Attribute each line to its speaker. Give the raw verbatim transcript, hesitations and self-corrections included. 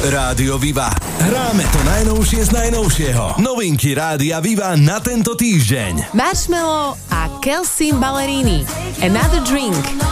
Speaker 1: Rádio Viva. Hráme to najnovšie z najnovšieho. Novinky Rádia Viva na tento týždeň.
Speaker 2: Marshmello a Kelsey Ballerini. Another Drink.